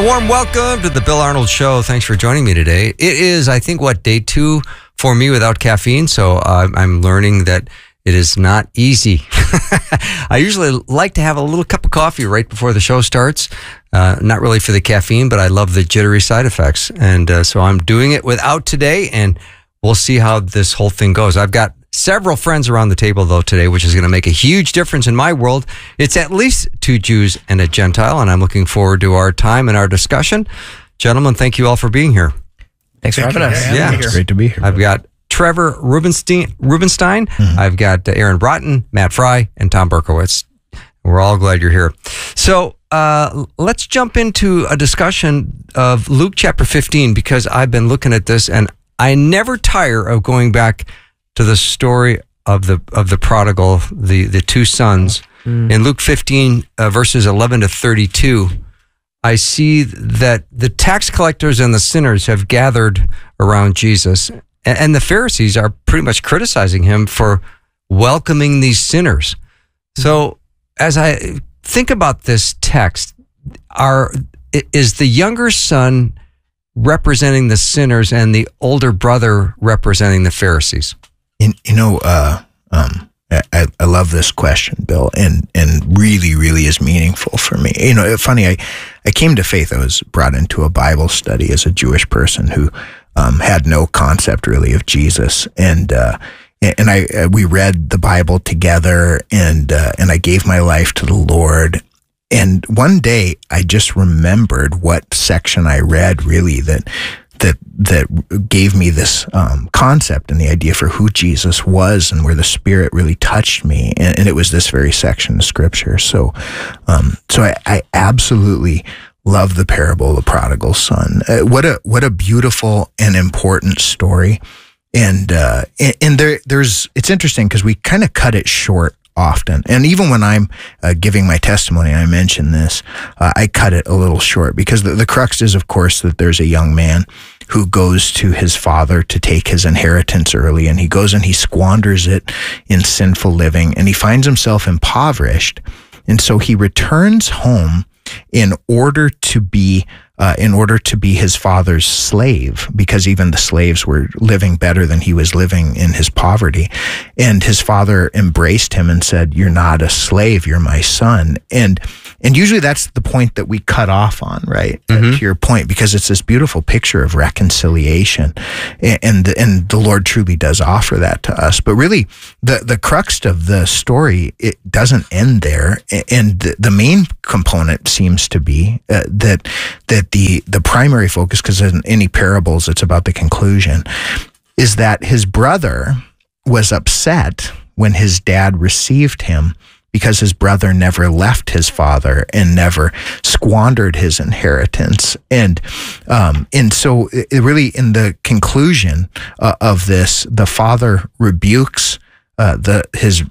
Warm welcome to the Bill Arnold Show. Thanks for joining me today. It is, I think, day 2 for me without caffeine, so I'm learning that it is not easy. I usually like to have a little cup of coffee right before the show starts. Not really for the caffeine, but I love the jittery side effects. And so I'm doing it without today, and we'll see how this whole thing goes. I've got several friends around the table, though, today, which is going to make a huge difference in my world. It's at least 2 Jews and a Gentile, and I'm looking forward to our time and our discussion. Gentlemen, thank you all for being here. Thanks for having us. Yeah, it's great to be here. I've got Trevor Rubenstein. Mm-hmm. I've got Aaron Broughton, Matt Fry, and Tom Berkowitz. We're all glad you're here. So let's jump into a discussion of Luke chapter 15, because I've been looking at this, and I never tire of going back to the story of the prodigal, the 2 sons. In Luke 15, verses 11 to 32, I see that the tax collectors and the sinners have gathered around Jesus, and the Pharisees are pretty much criticizing him for welcoming these sinners. So as I think about this text, is the younger son representing the sinners and the older brother representing the Pharisees? I love this question, Bill, and really, really is meaningful for me. Funny, I came to faith. I was brought into a Bible study as a Jewish person who had no concept really of Jesus, and we read the Bible together, and I gave my life to the Lord. And one day, I just remembered what section I read, really, that gave me this concept and the idea for who Jesus was, and where the Spirit really touched me, and it was this very section of Scripture. So I absolutely love the parable of the prodigal son. What a beautiful and important story, and there's it's interesting because we kind of cut it short often. And even when I'm giving my testimony, I mention this, I cut it a little short, because the crux is, of course, that there's a young man who goes to his father to take his inheritance early, and he goes and he squanders it in sinful living, and he finds himself impoverished. And so he returns home in order to be his father's slave, because even the slaves were living better than he was living in his poverty. And his father embraced him and said, "You're not a slave, you're my son." And usually that's the point that we cut off on, right? Mm-hmm. To your point, because it's this beautiful picture of reconciliation, and the Lord truly does offer that to us. But really, the crux of the story, it doesn't end there, and the main component seems to be that the primary focus, because in any parables it's about the conclusion, is that his brother was upset when his dad received him, because his brother never left his father and never squandered his inheritance. And so it really, in the conclusion of this, the father rebukes the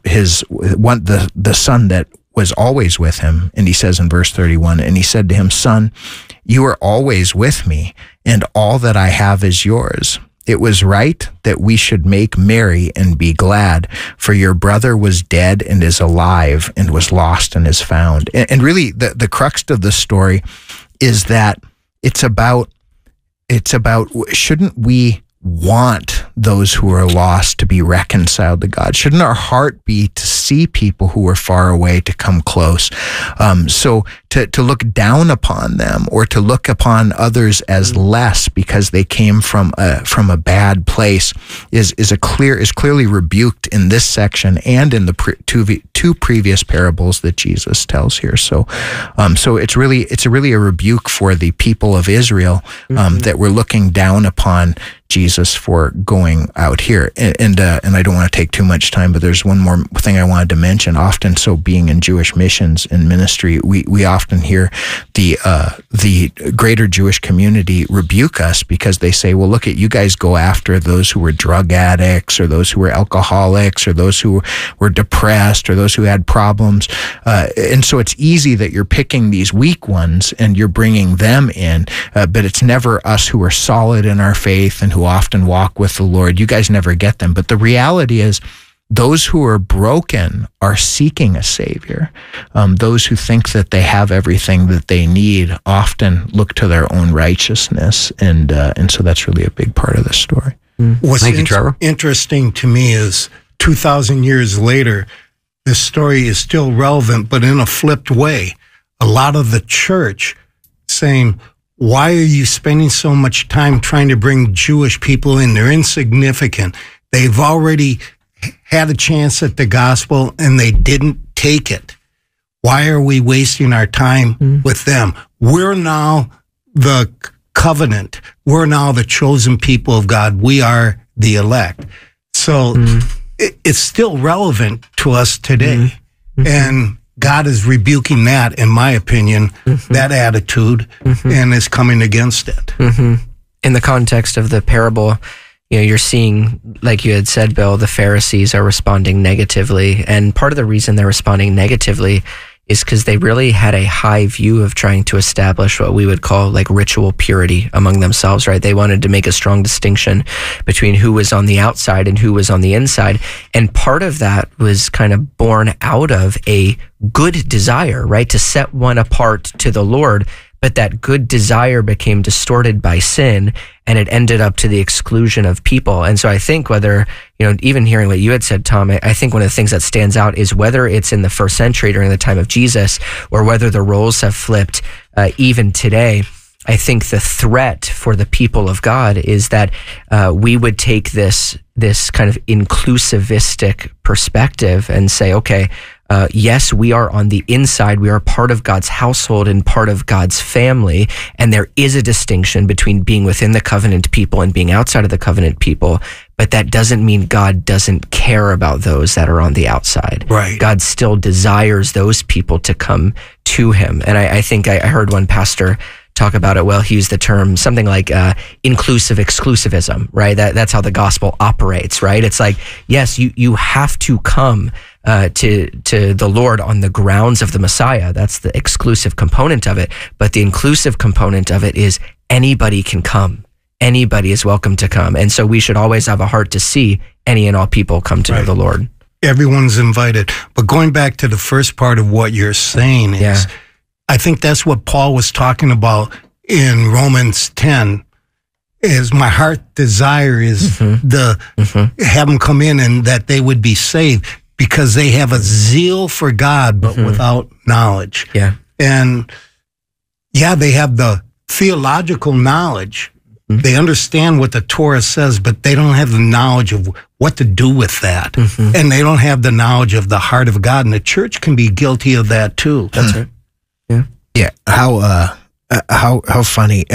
son that was always with him. And he says in verse 31, and he said to him, "Son, you are always with me, and all that I have is yours. It was right that we should make merry and be glad, for your brother was dead and is alive, and was lost and is found." And really, the crux of the story is that it's about shouldn't we want those who are lost to be reconciled to God? Shouldn't our heart be to see people who are far away to come close? So to look down upon them, or to look upon others as less because they came from a bad place, is clearly rebuked in this section and in the two previous parables that Jesus tells here. So it's really a rebuke for the people of Israel, that we're looking down upon Jesus for going out here. And I don't want to take too much time, but there's one more thing I wanted to mention. Often, so being in Jewish missions and ministry, we often hear the greater Jewish community rebuke us, because they say, well, look, at you guys go after those who were drug addicts, or those who were alcoholics, or those who were depressed, or those who had problems. And so it's easy that you're picking these weak ones and you're bringing them in, but it's never us who are solid in our faith and who often walk with the Lord. You guys never get them. But the reality is, those who are broken are seeking a Savior. Those who think that they have everything that they need often look to their own righteousness, and so that's really a big part of the story. What's Thank you, Trevor. interesting to me is 2,000 years later, this story is still relevant, but in a flipped way. A lot of the church saying, why are you spending so much time trying to bring Jewish people in? They're insignificant. They've already had a chance at the gospel and they didn't take it. Why are we wasting our time with them? We're now the covenant. We're now the chosen people of God. We are the elect. So it's still relevant to us today. And God is rebuking that, in my opinion, that attitude, and is coming against it. In the context of the parable, you're seeing, like you had said, Bill, the Pharisees are responding negatively. And part of the reason they're responding negatively is because they really had a high view of trying to establish what we would call like ritual purity among themselves, right? They wanted to make a strong distinction between who was on the outside and who was on the inside. And part of that was kind of born out of a good desire, right? To set one apart to the Lord. But that good desire became distorted by sin, and it ended up to the exclusion of people. And so I think whether, even hearing what you had said, Tom, I think one of the things that stands out is whether it's in the first century during the time of Jesus, or whether the roles have flipped even today. I think the threat for the people of God is that we would take this kind of inclusivistic perspective and say, okay, yes, we are on the inside. We are part of God's household and part of God's family. And there is a distinction between being within the covenant people and being outside of the covenant people. But that doesn't mean God doesn't care about those that are on the outside. Right. God still desires those people to come to him. And I think I heard one pastor talk about it. Well, he used the term something like inclusive exclusivism, right? That's how the gospel operates, right? It's like, yes, you have to come to the Lord on the grounds of the Messiah. That's the exclusive component of it. But the inclusive component of it is anybody can come. Anybody is welcome to come. And so we should always have a heart to see any and all people come to know the Lord. Everyone's invited. But going back to the first part of what you're saying is, I think that's what Paul was talking about in Romans 10, is my heart desire is have them come in and that they would be saved, because they have a zeal for God, but without knowledge. Yeah. And they have the theological knowledge. They understand what the Torah says, but they don't have the knowledge of what to do with that. And they don't have the knowledge of the heart of God. And the church can be guilty of that too. That's right. Yeah. How funny.